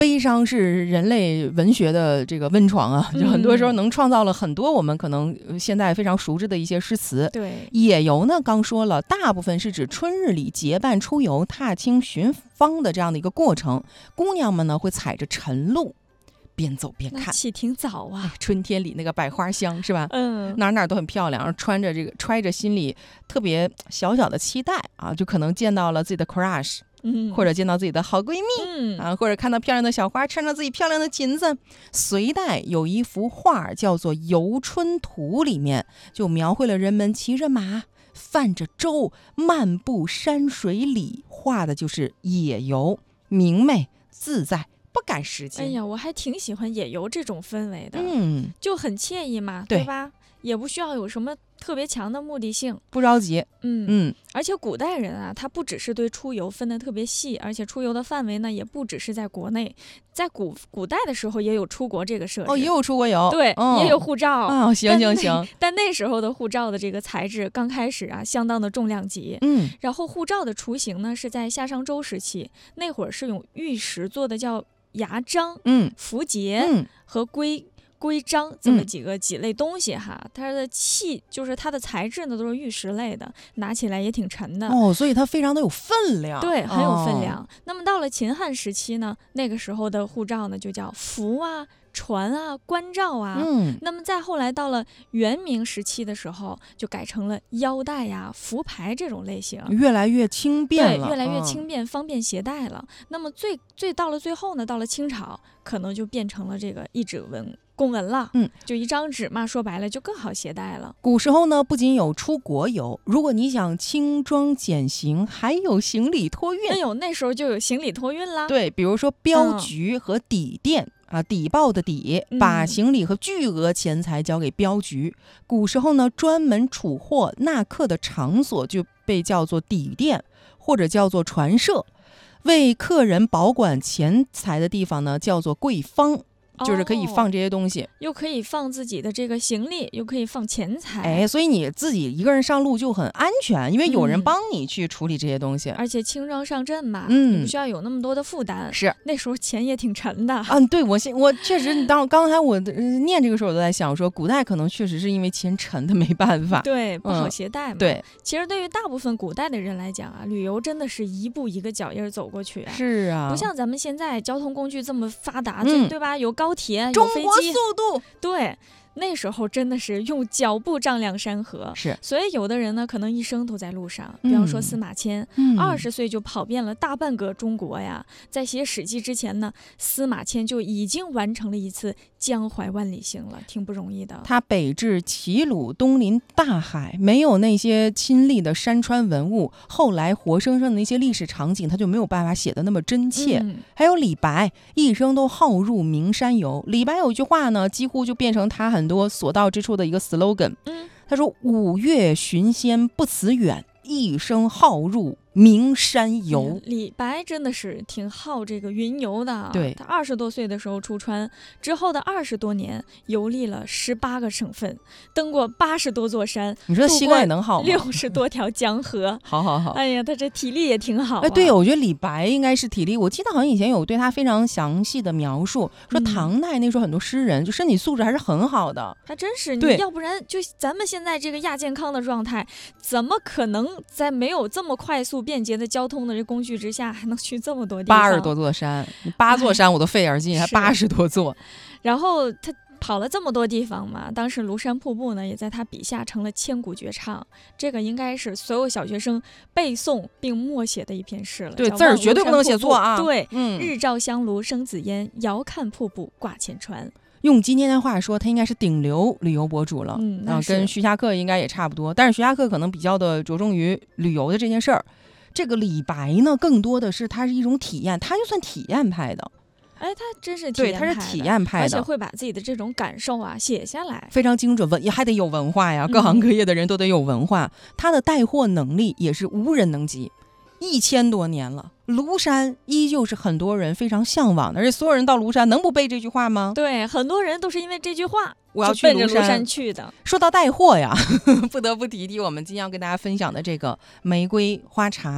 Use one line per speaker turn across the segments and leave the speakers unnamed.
悲伤是人类文学的这个温床啊，就很多时候能创造了很多我们可能现在非常熟知的一些诗词。
对，
野游呢，刚说了，大部分是指春日里结伴出游、踏青寻芳的这样的一个过程。姑娘们呢会踩着晨露，边走边看。
起挺早啊，
春天里那个百花香是吧？
嗯，
哪哪都很漂亮，揣着心里特别小小的期待啊，就可能见到了自己的 crush。或者见到自己的好闺蜜，或者看到漂亮的小花，穿着自己漂亮的裙子。隋代有一幅画叫做《游春图》，里面就描绘了人们骑着马、泛着舟、漫步山水里，画的就是野游，明媚自在，不赶时间。
哎呀，我还挺喜欢野游这种氛围的，就很惬意嘛，对吧？也不需要有什么特别强的目的性，
不着急。
而且古代人啊，他不只是对出游分得特别细，而且出游的范围呢，也不只是在国内，在古代的时候也有出国这个设置。
也有出国游，
对，也有护照。
行。
但那时候的护照的这个材质刚开始啊，相当的重量级。然后护照的雏形呢，是在夏商周时期，那会儿是用玉石做的，叫牙章、符节和规章这么几类东西哈，它的就是它的材质呢都是玉石类的，拿起来也挺沉的
所以它非常的有分量，
对，很有分量。那么到了秦汉时期呢，那个时候的护照呢就叫符啊、传啊、关照啊。那么再后来到了元明时期的时候，就改成了腰带呀、符牌这种类型，
越来越轻便了，
对，越来越轻便，方便携带了。那么到了最后呢，到了清朝，可能就变成了这个一纸公文了，就一张纸嘛，说白了就更好携带了。
古时候呢，不仅有出国游，如果你想轻装简行，还有行李托运。
哎呦，那时候就有行李托运啦。
对，比如说镖局和底店。底报的底，把行李和巨额钱财交给镖局。古时候呢，专门储货纳客的场所就被叫做底店，或者叫做船社。为客人保管钱财的地方呢，叫做柜坊。就是可以放这些东西，
又可以放自己的这个行李，又可以放钱财。
所以你自己一个人上路就很安全，因为有人帮你去处理这些东西，
而且轻装上阵嘛，你不需要有那么多的负担。
是，
那时候钱也挺沉的。
对，我确实，刚才我念这个时候，我都在想说，古代可能确实是因为钱沉的没办法，
对，不好携带嘛。
对，
其实对于大部分古代的人来讲啊，旅游真的是一步一个脚印走过去啊。
是啊，
不像咱们现在交通工具这么发达，对吧？有高铁，
中国
有飞机，
速度，
对。那时候真的是用脚步丈量山河，
是，
所以有的人呢，可能一生都在路上。比方说司马迁，20岁就跑遍了大半个中国呀。在写《史记》之前呢，司马迁就已经完成了一次江淮万里行了，挺不容易的。
他北至齐鲁，东临大海，没有那些亲历的山川文物，后来活生生的那些历史场景，他就没有办法写得那么真切。还有李白，一生都好入名山游。李白有一句话呢，几乎就变成他很多所到之处的一个 slogan。他说：“五岳寻仙不辞远，一生好入名山游。
李白真的是挺好这个云游的。
对，
他20多岁的时候出川，之后的20多年游历了18个省份，登过80多座山。
你说膝盖能好吗
？60多条江河。
好。
哎呀，他这体力也挺好。
对，我觉得李白应该是体力。我记得好像以前有对他非常详细的描述，说唐代那时候很多诗人就身体素质还是很好的。
还真是，你要不然就咱们现在这个亚健康的状态，怎么可能在没有这么快速便捷的交通的这工具之下，还能去这么多地方
？80多座山，8座山我都费眼劲，还80多座。
然后他跑了这么多地方嘛，当时庐山瀑布呢，也在他笔下成了千古绝唱。这个应该是所有小学生背诵并默写的一篇诗了。
对，字儿绝对不能写错啊。
对，日照香炉生紫烟，遥看瀑布挂前川。
用今天的话说，他应该是顶流旅游博主了。跟徐霞客应该也差不多，但是徐霞客可能比较的着重于旅游的这件事儿。这个李白呢，更多的是他是一种体验，他就算体验派的。
他真是体验派的，
对，他是体验派的，
而且会把自己的这种感受啊写下来，
非常精准，也还得有文化呀，各行各业的人都得有文化。他的带货能力也是无人能及。1000多年了，庐山依旧是很多人非常向往的，而且所有人到庐山能不背这句话吗？
对，很多人都是因为这句话
我要去
奔着庐山去的。
说到带货呀，不得不提我们今天要跟大家分享的这个玫瑰花茶。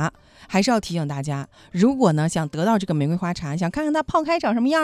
还是要提醒大家，如果呢想得到这个玫瑰花茶，想看看它泡开长什么样